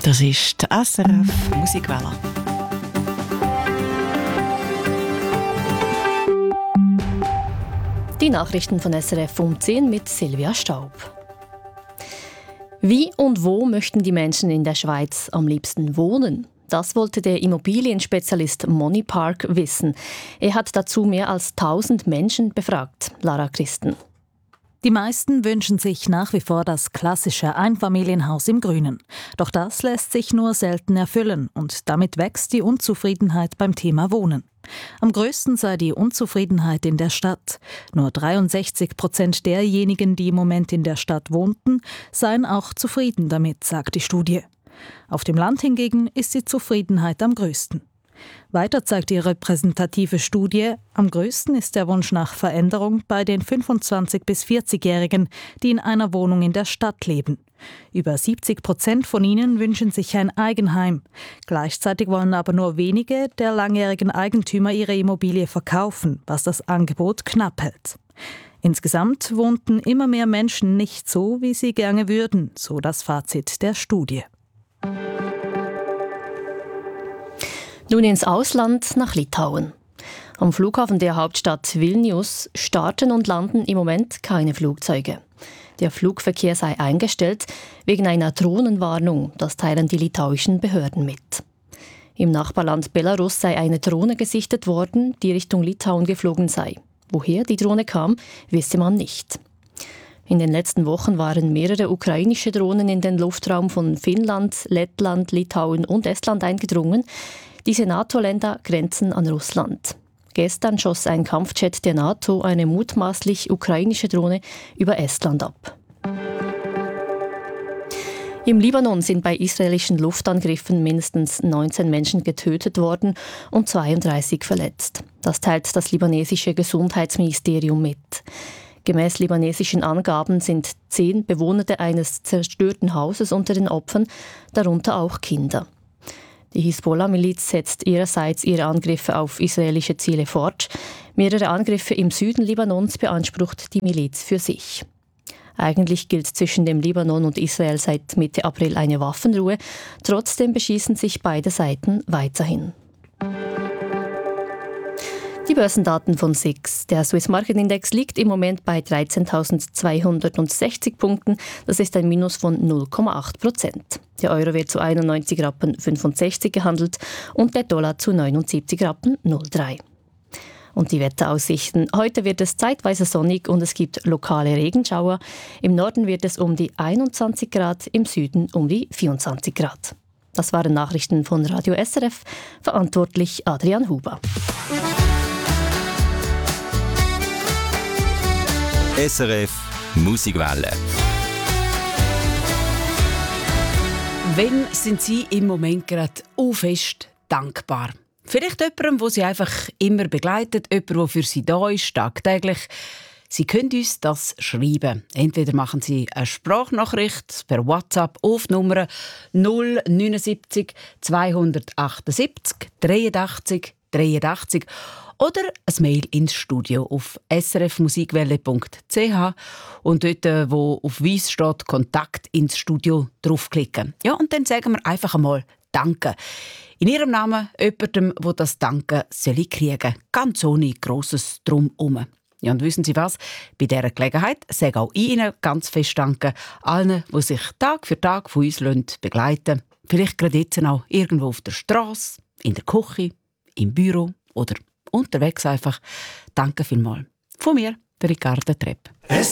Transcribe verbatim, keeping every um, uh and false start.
Das ist die S R F Musikwelle. Die Nachrichten von S R F um zehn mit Silvia Staub. Wie und wo möchten die Menschen in der Schweiz am liebsten wohnen? Das wollte der Immobilienspezialist Moni Park wissen. Er hat dazu mehr als tausend Menschen befragt. Lara Christen. Die meisten wünschen sich nach wie vor das klassische Einfamilienhaus im Grünen. Doch das lässt sich nur selten erfüllen und damit wächst die Unzufriedenheit beim Thema Wohnen. Am größten sei die Unzufriedenheit in der Stadt. Nur dreiundsechzig Prozent derjenigen, die im Moment in der Stadt wohnten, seien auch zufrieden damit, sagt die Studie. Auf dem Land hingegen ist die Zufriedenheit am größten. Weiter zeigt die repräsentative Studie, am größten ist der Wunsch nach Veränderung bei den fünfundzwanzig- bis vierzigjährigen, die in einer Wohnung in der Stadt leben. Über siebzig Prozent von ihnen wünschen sich ein Eigenheim. Gleichzeitig wollen aber nur wenige der langjährigen Eigentümer ihre Immobilie verkaufen, was das Angebot knapp hält. Insgesamt wohnten immer mehr Menschen nicht so, wie sie gerne würden, so das Fazit der Studie. Nun ins Ausland, nach Litauen. Am Flughafen der Hauptstadt Vilnius starten und landen im Moment keine Flugzeuge. Der Flugverkehr sei eingestellt wegen einer Drohnenwarnung, das teilen die litauischen Behörden mit. Im Nachbarland Belarus sei eine Drohne gesichtet worden, die Richtung Litauen geflogen sei. Woher die Drohne kam, wisse man nicht. In den letzten Wochen waren mehrere ukrainische Drohnen in den Luftraum von Finnland, Lettland, Litauen und Estland eingedrungen. Diese NATO-Länder grenzen an Russland. Gestern schoss ein Kampfjet der NATO eine mutmaßlich ukrainische Drohne über Estland ab. Im Libanon sind bei israelischen Luftangriffen mindestens neunzehn Menschen getötet worden und zweiunddreißig verletzt. Das teilt das libanesische Gesundheitsministerium mit. Gemäß libanesischen Angaben sind zehn Bewohner eines zerstörten Hauses unter den Opfern, darunter auch Kinder. Die Hisbollah-Miliz setzt ihrerseits ihre Angriffe auf israelische Ziele fort. Mehrere Angriffe im Süden Libanons beansprucht die Miliz für sich. Eigentlich gilt zwischen dem Libanon und Israel seit Mitte April eine Waffenruhe. Trotzdem beschießen sich beide Seiten weiterhin. Die Börsendaten von S I X. Der Swiss Market Index liegt im Moment bei dreizehntausendzweihundertsechzig Punkten. Das ist ein Minus von null Komma acht Prozent. Der Euro wird zu einundneunzig Rappen fünfundsechzig gehandelt und der Dollar zu neunundsiebzig Rappen null Komma drei. Und die Wetteraussichten. Heute wird es zeitweise sonnig und es gibt lokale Regenschauer. Im Norden wird es um die einundzwanzig Grad, im Süden um die vierundzwanzig Grad. Das waren Nachrichten von Radio S R F. Verantwortlich Adrian Huber. S R F Musikwelle. Wann sind Sie im Moment gerade auch fest dankbar? Vielleicht jemandem, der Sie einfach immer begleitet, jemand, der für Sie da ist, tagtäglich. Sie können uns das schreiben. Entweder machen Sie eine Sprachnachricht per WhatsApp auf die Nummer null neunundsiebzig zweihundertachtundsiebzig dreiundachtzig dreiundachtzig oder ein Mail ins Studio auf s r f musikwelle punkt c h und dort, wo auf weiss steht, Kontakt ins Studio, draufklicken. Ja, und dann sagen wir einfach einmal Danke. In Ihrem Namen jemandem, der das Danke soll kriegen. Ganz ohne grosses Drumherum. Ja, und wissen Sie was? Bei dieser Gelegenheit sage auch ich Ihnen ganz fest Danke allen, die sich Tag für Tag von uns begleiten lassen. Vielleicht gerade jetzt auch irgendwo auf der Straße, in der Küche, im Büro oder unterwegs einfach. Danke vielmals. Von mir, der Ricarda Trepp.